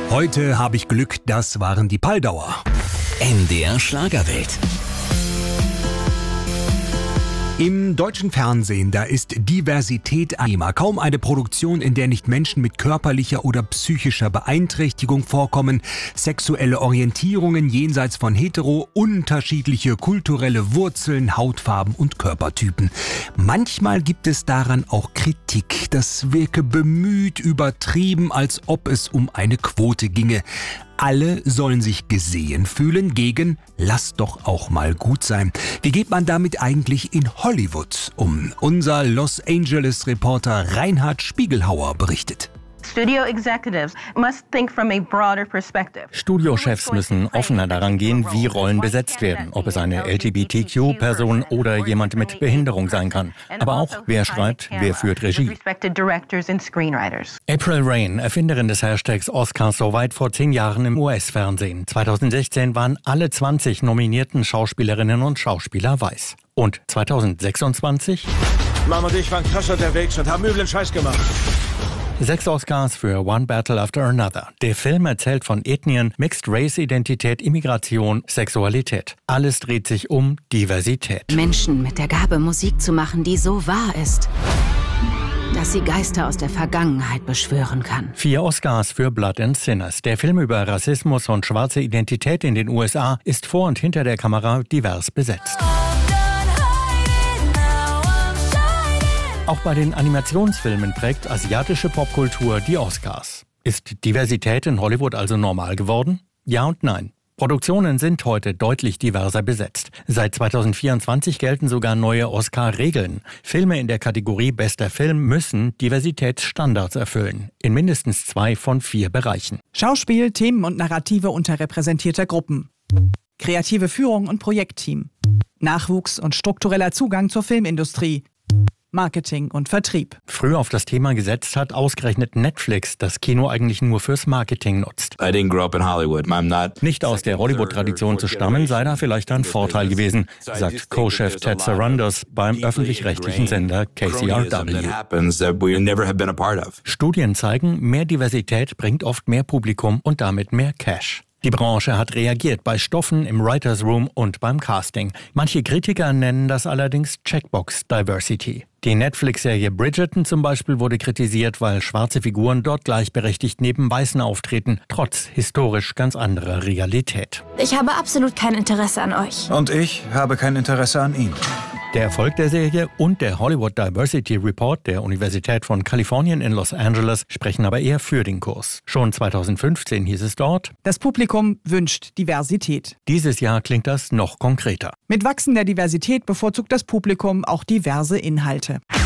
Heute habe ich Glück, das waren die Paldauer. NDR Schlagerwelt. Im deutschen Fernsehen, da ist Diversität ein Thema. Kaum eine Produktion, in der nicht Menschen mit körperlicher oder psychischer Beeinträchtigung vorkommen, sexuelle Orientierungen jenseits von hetero, unterschiedliche kulturelle Wurzeln, Hautfarben und Körpertypen. Manchmal gibt es daran auch Kritik. Das wirke bemüht, übertrieben, als ob es um eine Quote ginge. Alle sollen sich gesehen fühlen gegen "Lass doch auch mal gut sein". Wie geht man damit eigentlich in Hollywood um? Unser Los Angeles-Reporter Reinhard Spiegelhauer berichtet. Studiochefs müssen offener daran gehen, wie Rollen besetzt werden, ob es eine LGBTQ-Person oder jemand mit Behinderung sein kann. Aber auch, wer schreibt, wer führt Regie. April Reign, Erfinderin des Hashtags Oscar so weit, vor 10 Jahren im US-Fernsehen. 2016 waren alle 20 nominierten Schauspielerinnen und Schauspieler weiß. Und 2026? Mama und ich waren krass unterwegs und haben üblen Scheiß gemacht. 6 Oscars für One Battle After Another. Der Film erzählt von Ethnien, Mixed-Race-Identität, Immigration, Sexualität. Alles dreht sich um Diversität. Menschen mit der Gabe, Musik zu machen, die so wahr ist, dass sie Geister aus der Vergangenheit beschwören kann. 4 Oscars für Blood and Sinners. Der Film über Rassismus und schwarze Identität in den USA ist vor und hinter der Kamera divers besetzt. Auch bei den Animationsfilmen prägt asiatische Popkultur die Oscars. Ist Diversität in Hollywood also normal geworden? Ja und nein. Produktionen sind heute deutlich diverser besetzt. Seit 2024 gelten sogar neue Oscar-Regeln. Filme in der Kategorie Bester Film müssen Diversitätsstandards erfüllen. In mindestens 2 von 4 Bereichen. Schauspiel, Themen und Narrative unterrepräsentierter Gruppen. Kreative Führung und Projektteam. Nachwuchs und struktureller Zugang zur Filmindustrie. Marketing und Vertrieb. Früh auf das Thema gesetzt hat ausgerechnet Netflix, das Kino eigentlich nur fürs Marketing nutzt. Nicht aus der Hollywood-Tradition zu stammen, sei da vielleicht ein Vorteil gewesen, sagt Co-Chef Ted Sarandos beim öffentlich-rechtlichen Sender KCRW. Studien zeigen, mehr Diversität bringt oft mehr Publikum und damit mehr Cash. Die Branche hat reagiert bei Stoffen im Writers Room und beim Casting. Manche Kritiker nennen das allerdings Checkbox Diversity. Die Netflix-Serie Bridgerton zum Beispiel wurde kritisiert, weil schwarze Figuren dort gleichberechtigt neben Weißen auftreten, trotz historisch ganz anderer Realität. Ich habe absolut kein Interesse an euch. Und ich habe kein Interesse an ihm. Der Erfolg der Serie und der Hollywood Diversity Report der Universität von Kalifornien in Los Angeles sprechen aber eher für den Kurs. Schon 2015 hieß es dort: Das Publikum wünscht Diversität. Dieses Jahr klingt das noch konkreter. Mit wachsender Diversität bevorzugt das Publikum auch diverse Inhalte.